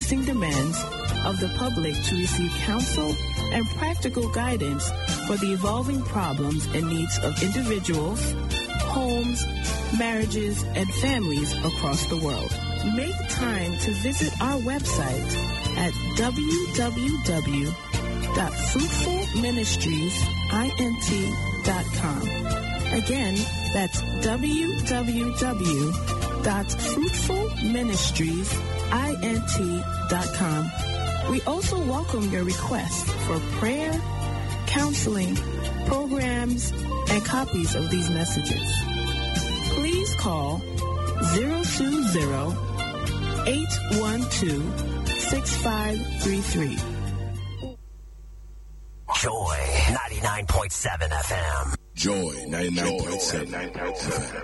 pressing demands of the public to receive counsel and practical guidance for the evolving problems and needs of individuals, homes, marriages, and families across the world. Make time to visit our website at www.fruitfulministriesint.com. Again, that's www.fruitfulministriesint.com. We also welcome your requests for prayer, counseling, programs, and copies of these messages. Please call 020-812-6533. Joy 99.7 FM. Joy 99.7 FM.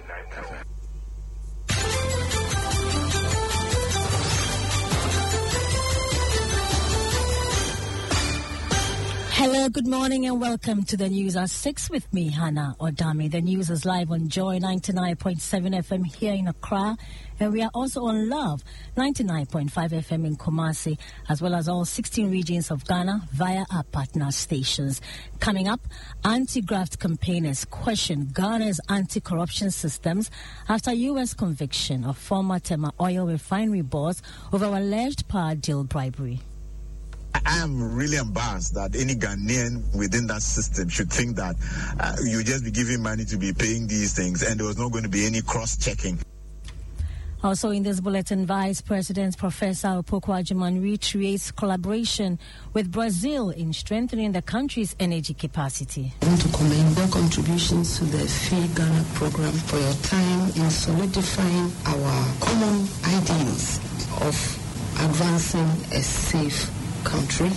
Hello, good morning and welcome to the news at 6 with me, Hannah Odami. The news is live on Joy 99.7 FM here in Accra, and we are also on Love 99.5 FM in Kumasi, as well as all 16 regions of Ghana via our partner stations. Coming up, anti-graft campaigners question Ghana's anti-corruption systems after U.S. conviction of former Tema oil refinery boss over alleged power deal bribery. I am really embarrassed that any Ghanaian within that system should think that you just be giving money to be paying these things and there was not going to be any cross-checking. Also in this bulletin, Vice President Professor Opoku Agyeman reiterates collaboration with Brazil in strengthening the country's energy capacity. I want to commend your contributions to the Free Ghana program for your time in solidifying our common ideals of advancing a safe country.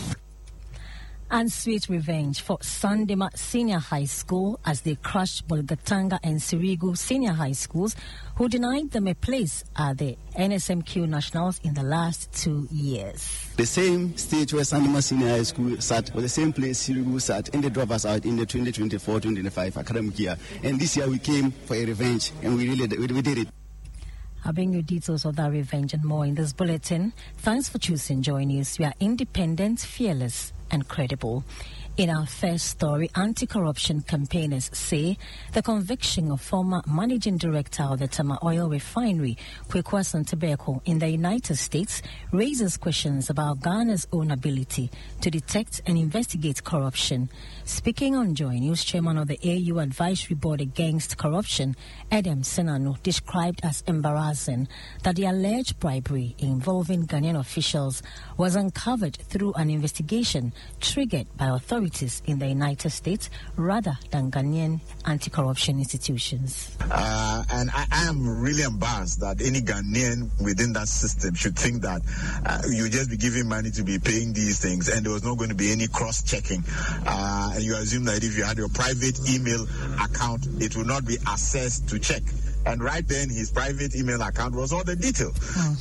And sweet revenge for Sandema Senior High School as they crushed Bolgatanga and Sirigu Senior High Schools, who denied them a place at the NSMQ Nationals in the last 2 years. The same stage where Sandema Senior High School sat, or the same place Sirigu sat, and they drove us out in the 2024-2025 academic year. And this year we came for a revenge, and we did it. I'll bring you details of that revenge and more in this bulletin. Thanks for choosing Joy News. We are independent, fearless, and credible. In our first story, anti-corruption campaigners say the conviction of former managing director of the Tema Oil Refinery, Kwaku Asante-Beko, in the United States raises questions about Ghana's own ability to detect and investigate corruption. Speaking on Joy News, chairman of the AU Advisory Board Against Corruption, Edem Senanu, described as embarrassing that the alleged bribery involving Ghanaian officials was uncovered through an investigation triggered by authorities in the United States rather than Ghanaian anti-corruption institutions. And I am really embarrassed that any Ghanaian within that system should think that you just be giving money to be paying these things and there was not going to be any cross-checking. And you assume that if you had your private email account, it will not be accessed to check. And right then, his private email account was all the detail.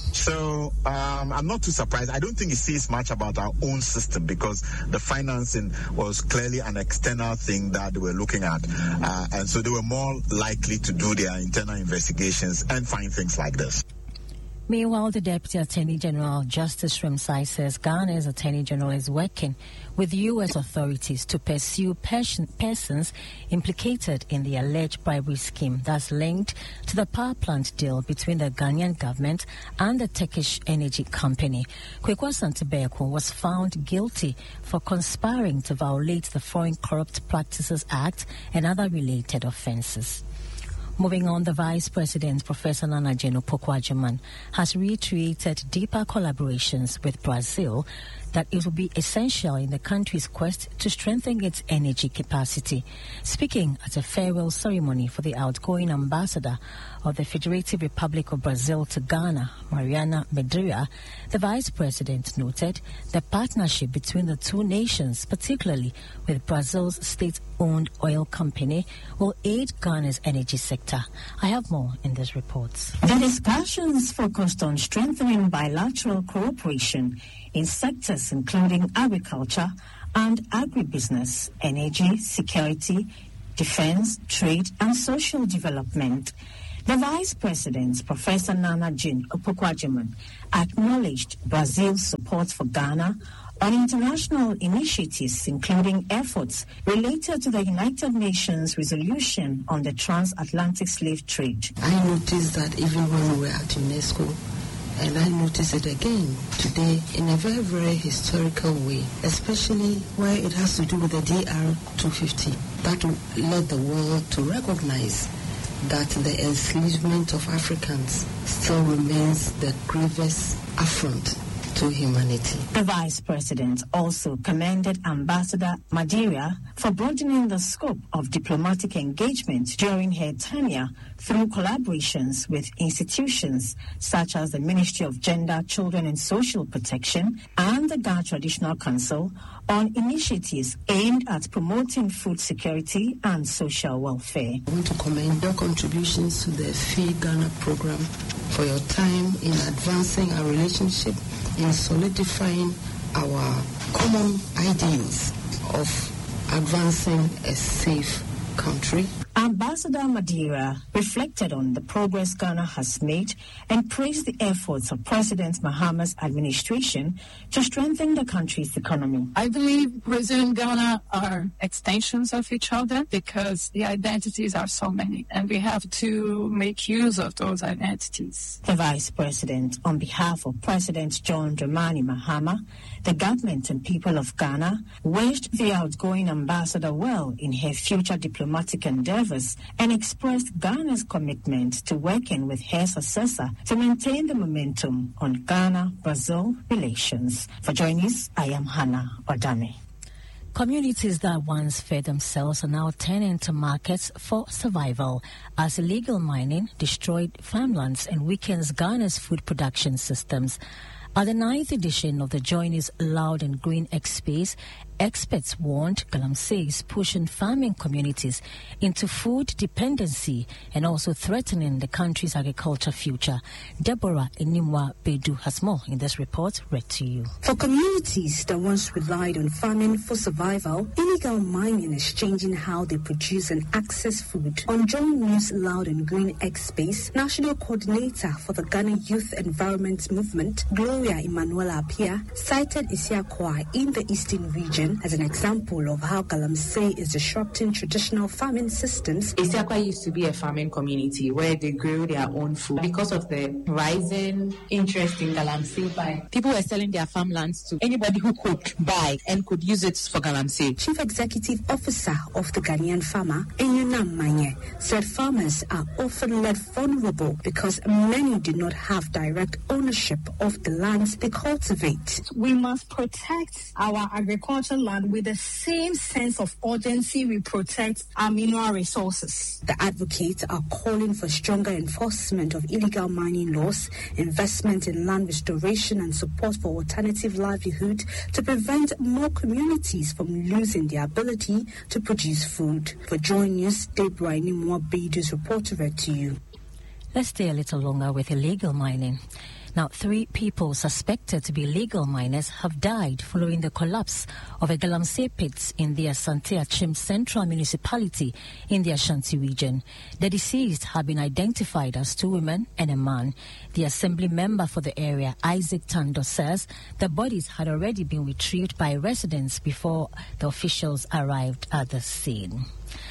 So I'm not too surprised. I don't think it says much about our own system because the financing was clearly an external thing that they were looking at. And so they were more likely to do their internal investigations and find things like this. Meanwhile, the Deputy Attorney General, Justice Remsai, says Ghana's Attorney General is working with U.S. authorities to pursue persons implicated in the alleged bribery scheme that's linked to the power plant deal between the Ghanaian government and the Turkish energy company. Kwaku Asante-Beko was found guilty for conspiring to violate the Foreign Corrupt Practices Act and other related offences. Moving on, the Vice President, Professor Nana Jane Opoku Agyeman, has reiterated deeper collaborations with Brazil that it will be essential in the country's quest to strengthen its energy capacity. Speaking at a farewell ceremony for the outgoing ambassador of the Federative Republic of Brazil to Ghana, Mariana Medeiros, the Vice President noted the partnership between the two nations, particularly with Brazil's state-owned oil company, will aid Ghana's energy sector. I have more in this report. The discussions focused on strengthening bilateral cooperation in sectors including agriculture and agribusiness, energy, security, defense, trade, and social development. The Vice President, Professor Nana Jean Opoku-Agyeman, acknowledged Brazil's support for Ghana on international initiatives, including efforts related to the United Nations resolution on the transatlantic slave trade. I noticed that even when we were at UNESCO, and I noticed it again today in a very, very historical way, especially where it has to do with the DR-250, that led the world to recognize that the enslavement of Africans still remains the grievous affront to humanity. The Vice President also commended Ambassador Madeira for broadening the scope of diplomatic engagement during her tenure through collaborations with institutions such as the Ministry of Gender, Children and Social Protection and the Ghana Traditional Council on initiatives aimed at promoting food security and social welfare. I want to commend your contributions to the Feed Ghana program for your time in advancing our relationship, in solidifying our common ideals of advancing a safe country. Ambassador Madeira reflected on the progress Ghana has made and praised the efforts of President Mahama's administration to strengthen the country's economy. I believe Brazil and Ghana are extensions of each other because the identities are so many, and we have to make use of those identities. The Vice President, on behalf of President John Dramani Mahama, the government and people of Ghana, wished the outgoing ambassador well in her future diplomatic endeavors and expressed Ghana's commitment to working with her successor to maintain the momentum on Ghana-Brazil relations. For Joy News, I am Hannah Odame. Communities that once fed themselves are now turning to markets for survival as illegal mining destroyed farmlands and weakens Ghana's food production systems. At the 9th edition of the Joy News Loud and Green X-Space, experts warned Galamsey is pushing farming communities into food dependency and also threatening the country's agriculture future. Deborah Enimwa Bedu has more in this report read to you. For communities that once relied on farming for survival, illegal mining is changing how they produce and access food. On Joy News Loud and Green X-Space, National Coordinator for the Ghana Youth Environment Movement, Gloria Emanuela Apia, cited Isiakwa in the eastern region as an example of how Galamsey is disrupting traditional farming systems. Isiakwa used to be a farming community where they grew their own food. Because of the rising interest in Galamsey, people were selling their farmlands to anybody who could buy and could use it for Galamsey. Chief Executive Officer of the Ghanaian Farmer, Enyunam Manye, said farmers are often left vulnerable because many do not have direct ownership of the lands they cultivate. We must protect our agricultural land with the same sense of urgency we protect our mineral resources. The advocates are calling for stronger enforcement of illegal mining laws, investment in land restoration and support for alternative livelihood to prevent more communities from losing their ability to produce food. For Joy News, Deborah Enimwa Bedu's report read to you. Let's stay a little longer with illegal mining. Now, 3 people suspected to be illegal miners have died following the collapse of a Galamsey pit in the Asante Achim Central Municipality in the Ashanti region. The deceased have been identified as 2 women and a man. The assembly member for the area, Isaac Tando, says the bodies had already been retrieved by residents before the officials arrived at the scene.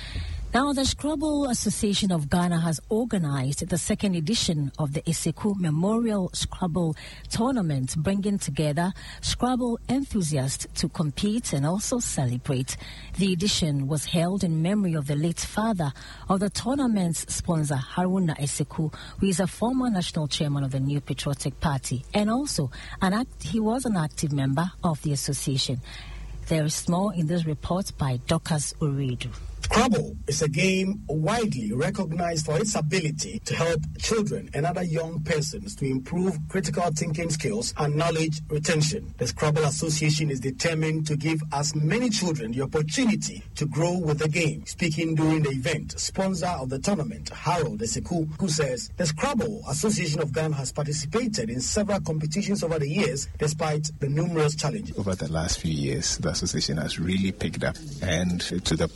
Now, the Scrabble Association of Ghana has organized the 2nd edition of the Eseku Memorial Scrabble Tournament, bringing together Scrabble enthusiasts to compete and also celebrate. The edition was held in memory of the late father of the tournament's sponsor, Haruna Eseku, who is a former national chairman of the New Patriotic Party, and also he was an active member of the association. There is more in this report by Dokas Uridu. Scrabble is a game widely recognized for its ability to help children and other young persons to improve critical thinking skills and knowledge retention. The Scrabble Association is determined to give as many children the opportunity to grow with the game. Speaking during the event, sponsor of the tournament, Harold Eseku, who says the Scrabble Association of Ghana has participated in several competitions over the years despite the numerous challenges. Over the last few years, the association has really picked up, and to the point where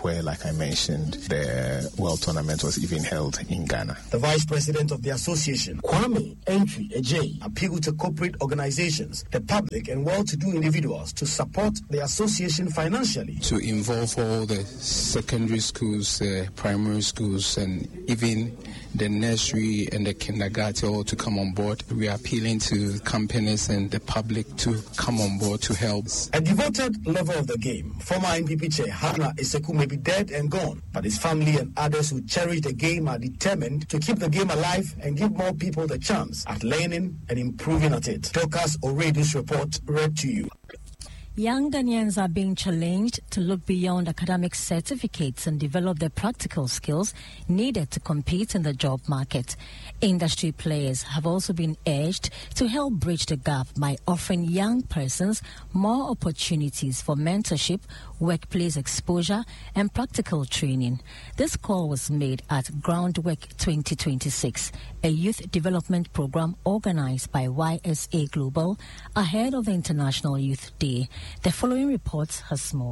where, like I mentioned, the World Tournament was even held in Ghana. The Vice President of the association, Kwame Entry Ejay, appealed to corporate organizations, the public, and well-to-do individuals to support the association financially. To involve all the secondary schools, primary schools, and even the nursery and the kindergarten all to come on board. We are appealing to companies and the public to come on board to help. A devoted lover of the game, former NPP chair Hannah Eseku may be dead and gone, but his family and others who cherish the game are determined to keep the game alive and give more people the chance at learning and improving at it. Dorcas O'Reilly's report read to you. Young Ghanaians are being challenged to look beyond academic certificates and develop the practical skills needed to compete in the job market. Industry players have also been urged to help bridge the gap by offering young persons more opportunities for mentorship, workplace exposure, and practical training. This call was made at Groundwork 2026, a youth development program organized by YSA Global ahead of the International Youth Day. The following report has more.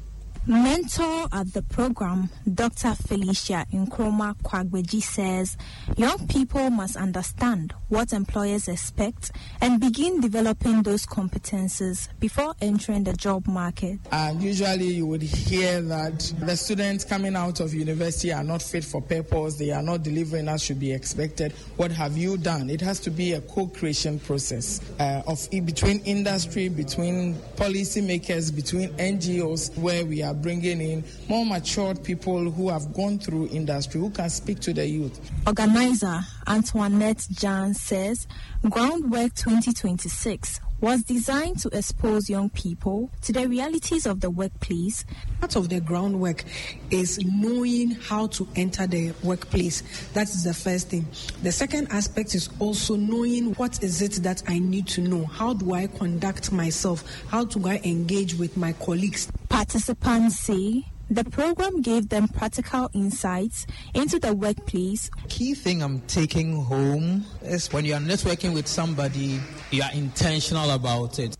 Mentor at the program, Dr. Felicia Nkrumah Kwagbeji says young people must understand what employers expect and begin developing those competences before entering the job market. Usually you would hear that the students coming out of university are not fit for purpose, they are not delivering as should be expected. What have you done? It has to be a co-creation process between industry, between policymakers, between NGOs, where we are bringing in more matured people who have gone through industry, who can speak to the youth. Organizer Antoinette Jan says Groundwork 2026 was designed to expose young people to the realities of the workplace. Part of the groundwork is knowing how to enter the workplace. That is the first thing. The second aspect is also knowing what is it that I need to know. How do I conduct myself? How do I engage with my colleagues? Participants say the program gave them practical insights into the workplace. Key thing I'm taking home is when you are networking with somebody, you are intentional about it.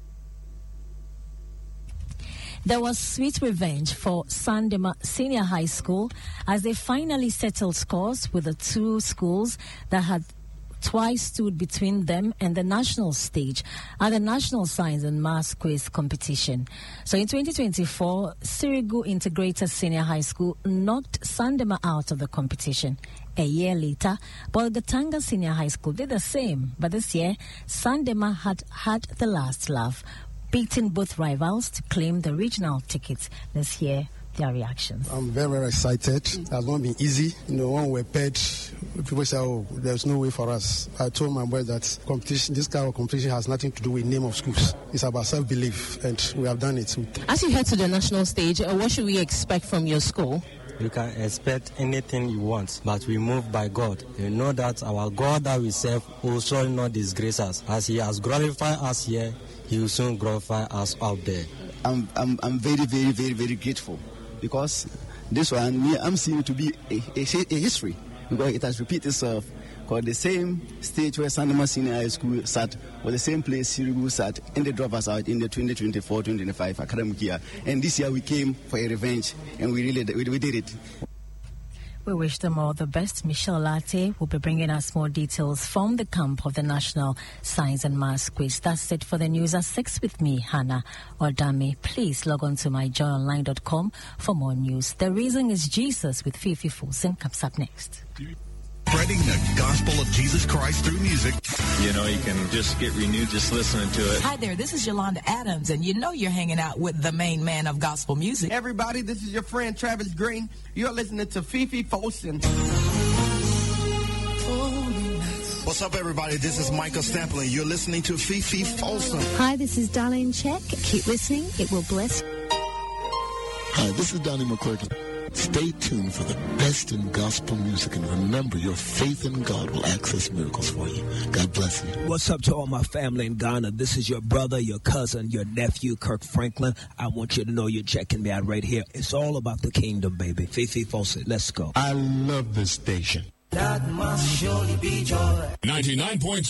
There was sweet revenge for Sandema Senior High School as they finally settled scores with the two schools that had twice stood between them and the national stage at the National Science and Maths Quiz competition. So in 2024, Sirigu Integrated Senior High School knocked Sandema out of the competition. A year later, Bolgatanga Senior High School did the same, but this year, Sandema had the last laugh, beating both rivals to claim the regional tickets. Let's hear their reactions. I'm very, very excited. It has not been easy. When we're paid, people say, oh, there's no way for us. I told my boy that this kind of competition has nothing to do with name of schools. It's about self-belief, and we have done it. As you head to the national stage, what should we expect from your school? You can expect anything you want, but we move by God. You know that our God that we serve will surely not disgrace us. As He has glorified us here, He will soon glorify us out there. I'm very, very, very, very grateful. Because this one, I'm seeing it to be a history. Because it has repeated itself. Because the same stage where Sandema Senior High School sat was the same place Sirigu sat and they dropped us out in the 2024-2025 academic year. And this year we came for a revenge, and we did it. We wish them all the best. Michelle Latte will be bringing us more details from the camp of the National Science and Maths Quiz. That's it for the news at 6 with me, Hannah Ordame. Please log on to myjoyonline.com for more news. The Reason is Jesus with Fifi Fulson comes up next. Spreading the gospel of Jesus Christ through music. You know, you can just get renewed just listening to it. Hi there, this is Yolanda Adams, and you know you're hanging out with the main man of gospel music. Everybody, this is your friend Travis Green. You're listening to Fifi Folsom. What's up, everybody? This is Michael Stamplin. You're listening to Fifi Folsom. Hi, this is Darlene Check. Keep listening. It will bless. Hi, this is Donnie McClurkin. Stay tuned for the best in gospel music, and remember, your faith in God will access miracles for you. God bless you. What's up to all my family in Ghana? This is your brother, your cousin, your nephew, Kirk Franklin. I want you to know you're checking me out right here. It's all about the kingdom, baby. Fifi Fawcett, let's go. I love this station. That must surely be joy. 99.7